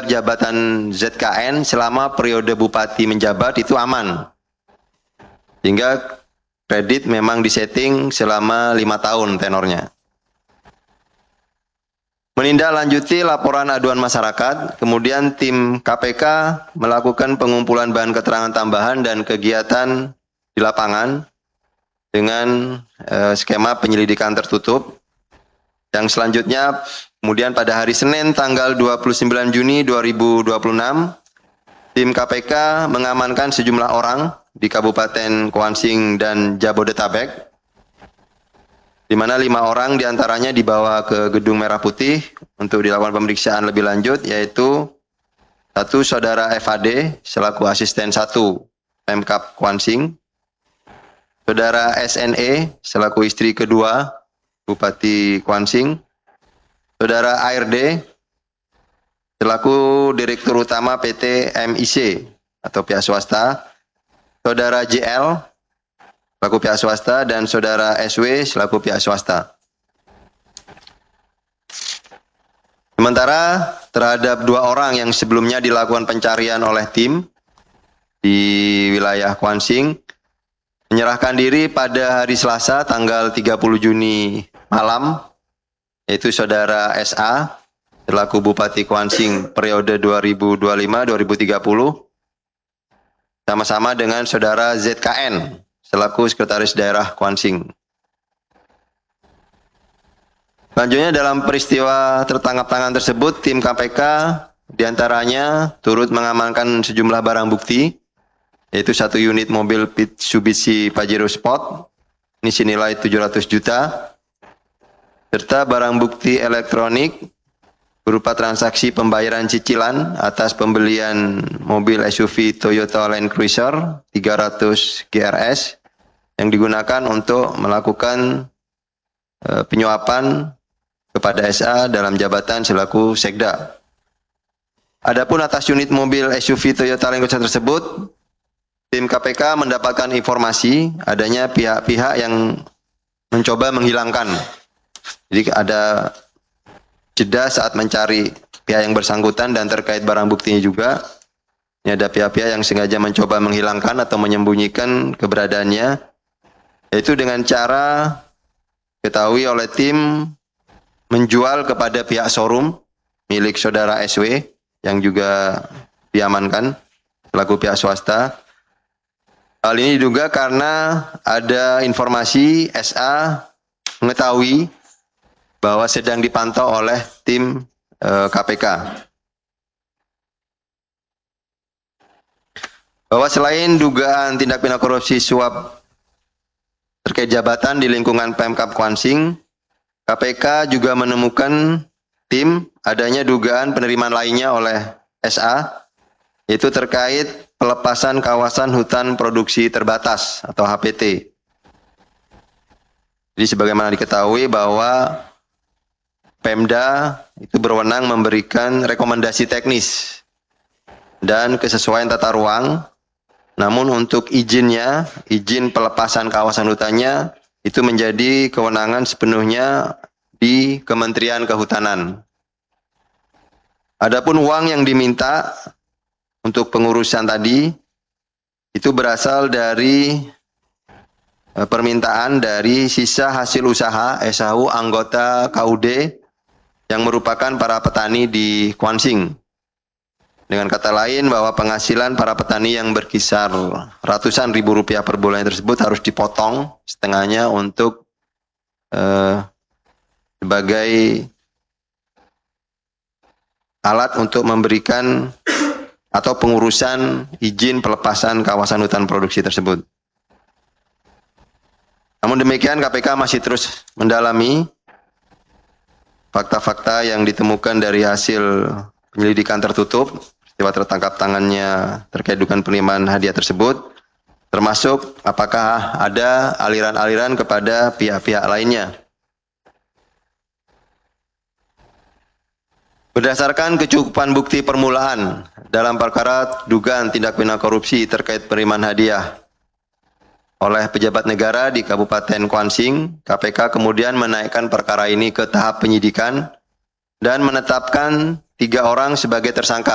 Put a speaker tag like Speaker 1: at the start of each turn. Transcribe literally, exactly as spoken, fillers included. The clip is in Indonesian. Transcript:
Speaker 1: jabatan Z K N selama periode bupati menjabat itu aman. Hingga kredit memang disetting selama lima tahun tenornya. Menindaklanjuti laporan aduan masyarakat, kemudian tim K P K melakukan pengumpulan bahan keterangan tambahan dan kegiatan di lapangan dengan eh, skema penyelidikan tertutup. Yang selanjutnya, kemudian pada hari Senin tanggal dua puluh sembilan Juni dua ribu dua puluh enam, tim K P K mengamankan sejumlah orang di Kabupaten Kuansing dan Jabodetabek, di mana lima orang diantaranya dibawa ke Gedung Merah Putih untuk dilakukan pemeriksaan lebih lanjut, yaitu satu saudara F A D selaku asisten satu Pemkab Kuansing, saudara S N E selaku istri kedua Bupati Kuansing, saudara A R D selaku Direktur Utama P T M I C atau pihak swasta, saudara J L selaku pihak swasta, dan saudara S W selaku pihak swasta. Sementara terhadap dua orang yang sebelumnya dilakukan pencarian oleh tim di wilayah Kuansing, menyerahkan diri pada hari Selasa tanggal tiga puluh Juni malam, yaitu saudara S A selaku Bupati Kuansing periode dua ribu dua puluh lima sampai dua ribu tiga puluh, sama-sama dengan saudara Z K N selaku Sekretaris Daerah Kuansing. Selanjutnya, dalam peristiwa tertangkap tangan tersebut, tim K P K diantaranya turut mengamankan sejumlah barang bukti, yaitu satu unit mobil Mitsubishi Pajero Sport, ini senilai tujuh ratus juta, serta barang bukti elektronik berupa transaksi pembayaran cicilan atas pembelian mobil S U V Toyota Land Cruiser tiga ratus G R S yang digunakan untuk melakukan uh, penyuapan kepada S A dalam jabatan selaku Sekda. Adapun atas unit mobil S U V Toyota Land Cruiser tersebut, tim K P K mendapatkan informasi adanya pihak-pihak yang mencoba menghilangkan. Jadi ada jeda saat mencari pihak yang bersangkutan dan terkait barang buktinya juga. Ini ada pihak-pihak yang sengaja mencoba menghilangkan atau menyembunyikan keberadaannya, yaitu dengan cara ketahui oleh tim menjual kepada pihak showroom milik saudara S W yang juga diamankan selaku pihak swasta. Hal ini diduga karena ada informasi S A mengetahui bahwa sedang dipantau oleh tim e, K P K. Bahwa selain dugaan tindak pidana korupsi suap terkait jabatan di lingkungan Pemkab Kuansing, K P K juga menemukan tim adanya dugaan penerimaan lainnya oleh S A, yaitu terkait pelepasan kawasan hutan produksi terbatas atau H P T. Jadi sebagaimana diketahui bahwa Pemda itu berwenang memberikan rekomendasi teknis dan kesesuaian tata ruang, namun untuk izinnya, izin pelepasan kawasan hutannya itu menjadi kewenangan sepenuhnya di Kementerian Kehutanan. Adapun uang yang diminta untuk pengurusan tadi itu berasal dari permintaan dari sisa hasil usaha S H U anggota K U D yang merupakan para petani di Kuansing. Dengan kata lain, bahwa penghasilan para petani yang berkisar ratusan ribu rupiah per bulan tersebut harus dipotong setengahnya untuk eh, sebagai alat untuk memberikan atau pengurusan izin pelepasan kawasan hutan produksi tersebut. Namun demikian, K P K masih terus mendalami fakta-fakta yang ditemukan dari hasil penyelidikan tertutup, peristiwa tertangkap tangannya terkait dugaan penerimaan hadiah tersebut, termasuk apakah ada aliran-aliran kepada pihak-pihak lainnya. Berdasarkan kecukupan bukti permulaan dalam perkara dugaan tindak pidana korupsi terkait penerimaan hadiah oleh pejabat negara di Kabupaten Kuansing, K P K kemudian menaikkan perkara ini ke tahap penyidikan dan menetapkan tiga orang sebagai tersangka.